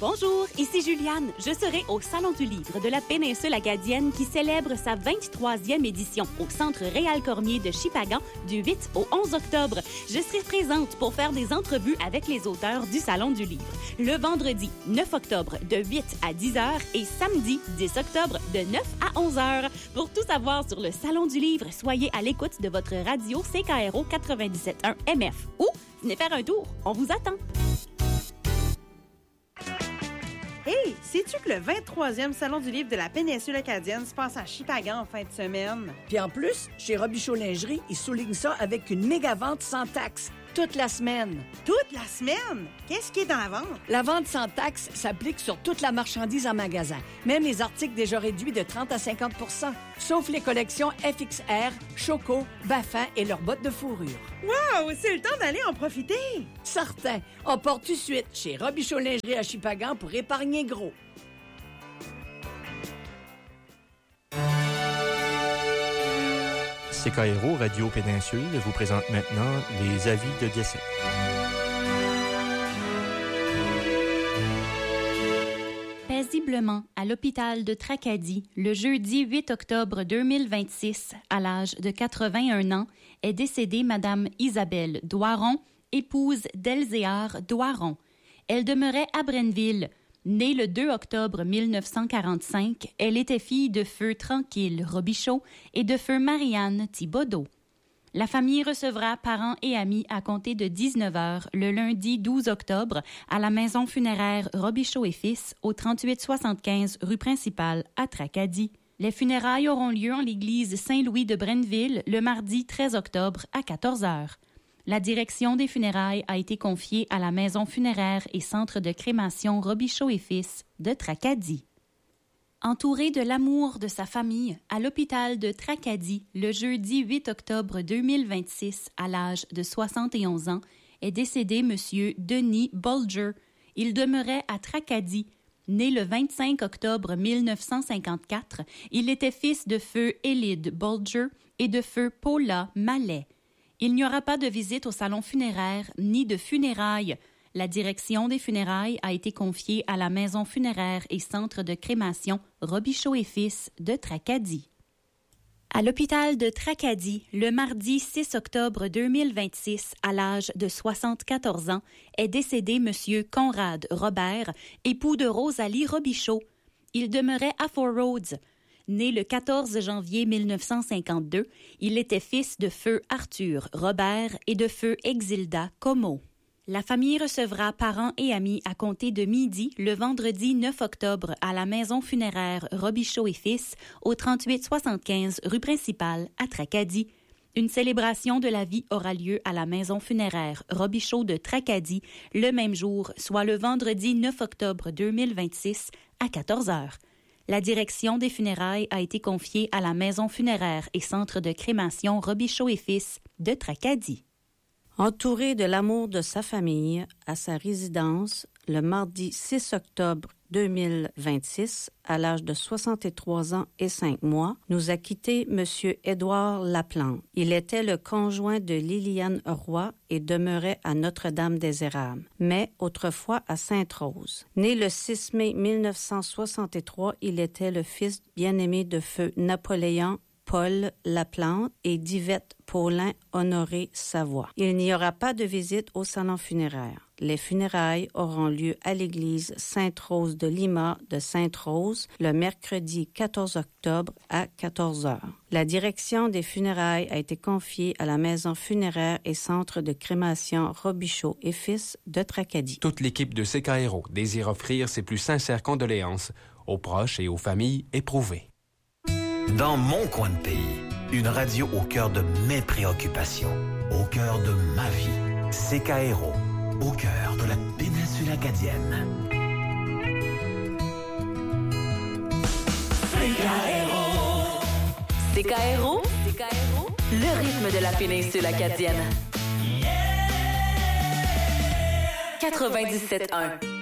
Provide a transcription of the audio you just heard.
Bonjour, ici Juliane. Je serai au Salon du Livre de la péninsule acadienne qui célèbre sa 23e édition au Centre Réal Cormier de Shippagan du 8 au 11 octobre. Je serai présente pour faire des entrevues avec les auteurs du Salon du Livre. Le vendredi 9 octobre de 8 à 10 h et samedi 10 octobre de 9 à 11 h. Pour tout savoir sur le Salon du Livre, soyez à l'écoute de votre radio CKRO 97.1 MF ou venez faire un tour. On vous attend. Hey, sais-tu que le 23e Salon du Livre de la péninsule acadienne se passe à Shippagan en fin de semaine? Puis en plus, chez Robichaud Lingerie, ils soulignent ça avec une méga vente sans taxe. Toute la semaine. Toute la semaine? Qu'est-ce qui est dans la vente? La vente sans taxe s'applique sur toute la marchandise en magasin, même les articles déjà réduits de 30 à 50 %, sauf les collections FXR, Choco, Baffin et leurs bottes de fourrure. Wow! C'est le temps d'aller en profiter! Certain. On part tout de suite chez Robichaud Lingerie à Shippagan pour épargner gros. CKRO Radio Péninsule vous présente maintenant les avis de décès. Paisiblement à l'hôpital de Tracadie, le jeudi 8 octobre 2026, à l'âge de 81 ans, est décédée Madame Isabelle Doiron, épouse d'Elzéar Doiron. Elle demeurait à Brenneville. Née le 2 octobre 1945, elle était fille de feu Tranquille Robichaud et de feu Marianne Thibodeau. La famille recevra parents et amis à compter de 19 h le lundi 12 octobre à la maison funéraire Robichaud et Fils au 3875 rue principale à Tracadie. Les funérailles auront lieu en l'église Saint-Louis de Brenneville le mardi 13 octobre à 14 h. La direction des funérailles a été confiée à la maison funéraire et centre de crémation Robichaud et Fils de Tracadie. Entouré de l'amour de sa famille, à l'hôpital de Tracadie, le jeudi 8 octobre 2026, à l'âge de 71 ans, est décédé M. Denis Bolger. Il demeurait à Tracadie. Né le 25 octobre 1954, il était fils de feu Élide Bolger et de feu Paula Mallet. Il n'y aura pas de visite au salon funéraire ni de funérailles. La direction des funérailles a été confiée à la maison funéraire et centre de crémation Robichaud et Fils de Tracadie. À l'hôpital de Tracadie, le mardi 6 octobre 2026, à l'âge de 74 ans, est décédé M. Conrad Robert, époux de Rosalie Robichaud. Il demeurait à Four Roads. Né le 14 janvier 1952, il était fils de feu Arthur Robert et de feu Exilda Como. La famille recevra parents et amis à compter de midi le vendredi 9 octobre à la maison funéraire Robichaud et Fils au 3875 rue principale à Tracadie. Une célébration de la vie aura lieu à la maison funéraire Robichaud de Tracadie le même jour, soit le vendredi 9 octobre 2026 à 14 h. La direction des funérailles a été confiée à la maison funéraire et centre de crémation Robichaud et Fils de Tracadie. Entouré de l'amour de sa famille, à sa résidence, le mardi 6 octobre 2026, à l'âge de 63 ans et 5 mois, nous a quitté M. Édouard Laplante. Il était le conjoint de Liliane Roy et demeurait à Notre-Dame-des-Érables, mais autrefois à Sainte-Rose. Né le 6 mai 1963, il était le fils bien-aimé de feu Napoléon Paul Laplante et d'Yvette Paulin Honoré Savoie. Il n'y aura pas de visite au salon funéraire. Les funérailles auront lieu à l'église Sainte-Rose de Lima de Sainte-Rose le mercredi 14 octobre à 14 h. La direction des funérailles a été confiée à la maison funéraire et centre de crémation Robichaud et Fils de Tracadie. Toute l'équipe de CKRO désire offrir ses plus sincères condoléances aux proches et aux familles éprouvées. Dans mon coin de pays, une radio au cœur de mes préoccupations, au cœur de ma vie. CKRO, au cœur de la péninsule acadienne. CKRO, le rythme de la péninsule acadienne. 97.1